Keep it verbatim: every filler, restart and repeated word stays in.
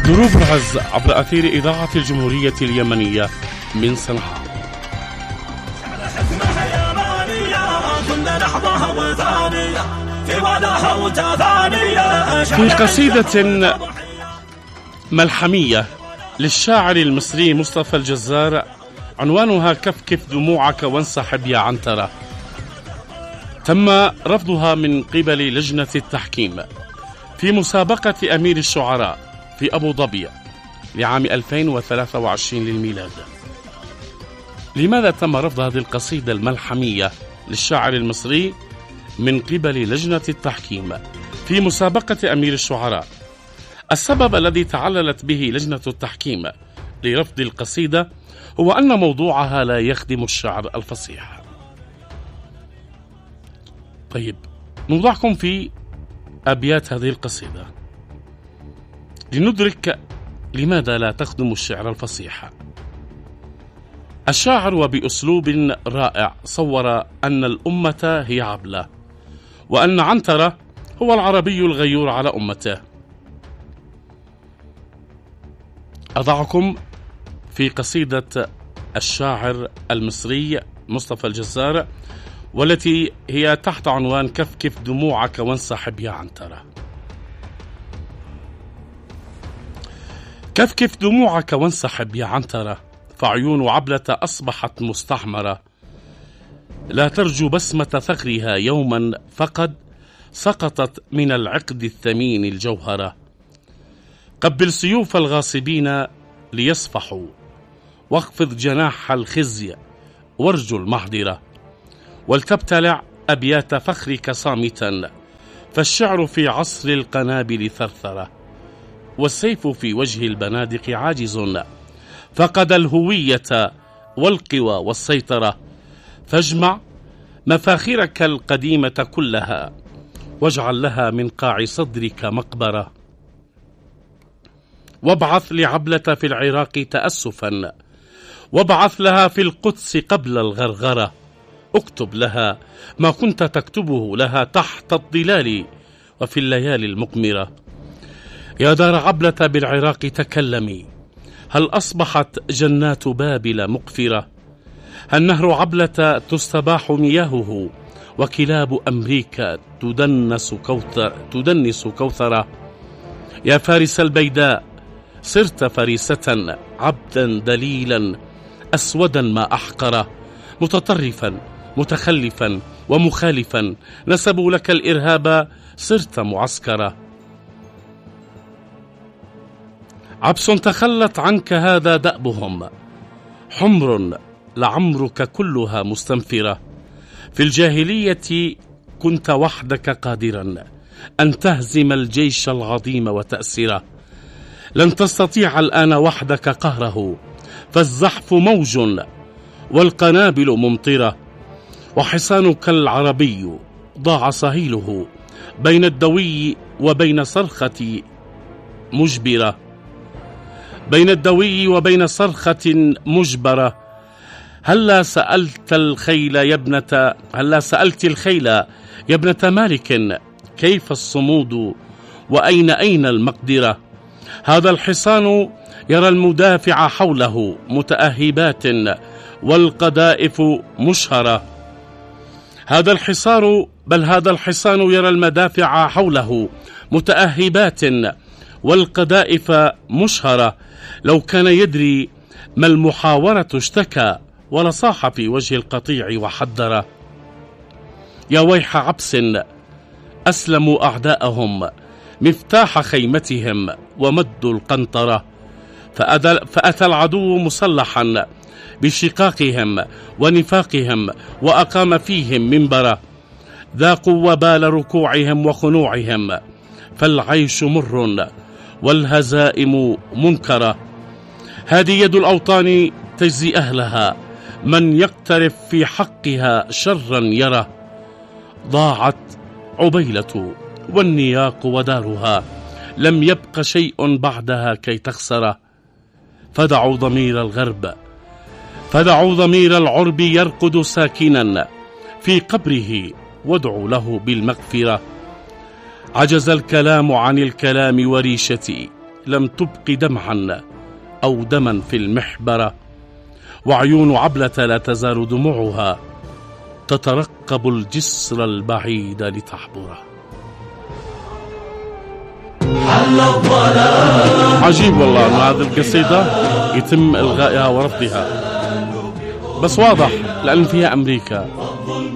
دروب العز عبر أثير إذاعة الجمهورية اليمنية من صنعاء. في قصيدة ملحمية للشاعر المصري مصطفى الجزار عنوانها كفكف دموعك وانسحب يا عنترة، تم رفضها من قبل لجنة التحكيم في مسابقة أمير الشعراء في أبو ظبي لعام ألفين وثلاثة وعشرين للميلاد. لماذا تم رفض هذه القصيدة الملحمية للشاعر المصري من قبل لجنة التحكيم في مسابقة أمير الشعراء؟ السبب الذي تعللت به لجنة التحكيم لرفض القصيدة هو أن موضوعها لا يخدم الشعر الفصيح. طيب، نوضعكم في أبيات هذه القصيدة لندرك لماذا لا تخدم الشعر الفصيح. الشاعر وبأسلوب رائع صور أن الأمة هي عبلة، وأن عنترة هو العربي الغيور على أمته. أضعكم في قصيدة الشاعر المصري مصطفى الجزار، والتي هي تحت عنوان كفكف دموعك وانسحب يا عنترة. كفكف دموعك وانسحب يا عنترة، فعيون عبلة أصبحت مستعمرة، لا ترجو بسمة ثغرها يوما، فقد سقطت من العقد الثمين الجوهرة. قبل سيوف الغاصبين ليصفحوا، واخفض جناح الخزي وارجو المحضرة، ولتبتلع أبيات فخرك صامتا، فالشعر في عصر القنابل ثرثرة، والسيف في وجه البنادق عاجز، فقد الهوية والقوى والسيطرة، فاجمع مفاخرك القديمة كلها، واجعل لها من قاع صدرك مقبرة، وابعث لعبلة في العراق تأسفا، وابعث لها في القدس قبل الغرغرة، اكتب لها ما كنت تكتبه لها تحت الظلال وفي الليالي المقمرة. يا دار عبلة بالعراق تكلمي، هل أصبحت جنات بابل مقفرة؟ هل نهر عبلة تستباح مياهه، وكلاب أمريكا تدنس كوثر تدنس كوثرة؟ يا فارس البيداء صرت فريسة، عبدا دليلا أسودا ما أحقره، متطرفا متخلفا ومخالفا، نسبوا لك الإرهاب صرت معسكرة. عبس تخلت عنك هذا دأبهم، حمر لعمرك كلها مستنفرة. في الجاهلية كنت وحدك قادرا أن تهزم الجيش العظيم وتأسره، لن تستطيع الآن وحدك قهره، فالزحف موج والقنابل ممطرة، وحصانك العربي ضاع صهيله بين الدوي وبين صرخة مجبرة، بين الدوي وبين صرخة مجبرة. هلا سألت الخيل يا ابنة هلا سألت الخيل يا ابنة مالك، كيف الصمود وأين أين المقدرة؟ هذا الحصان يرى المدافع حوله متأهبات، والقذائف مشهرة. هذا الحصان بل هذا الحصان يرى المدافع حوله متأهبات، والقذائف مشهرة. لو كان يدري ما المحاورة اشتكى، ولصاح في وجه القطيع وحذر. يا ويح عبس أسلموا أعداءهم مفتاح خيمتهم ومدوا القنطرة، فأتى العدو مسلحا بشقاقهم ونفاقهم، وأقام فيهم منبرا، ذاقوا وبال ركوعهم وخنوعهم، فالعيش مر والهزائم منكرة. هذه يد الأوطان تجزي أهلها، من يقترف في حقها شرا يرى. ضاعت عبيلة والنياق ودارها، لم يبق شيء بعدها كي تخسر. فدعوا ضمير الغرب فدعوا ضمير العرب يرقد ساكنا في قبره، وادعوا له بالمغفرة. عجز الكلام عن الكلام وريشتي، لم تبق دمعا أو دما في المحبرة، وعيون عبلة لا تزال دموعها تترقب الجسر البعيد لتحبره. عجيب والله أن هذه القصيدة يتم إلغائها ورفضها، بس واضح لأن فيها أمريكا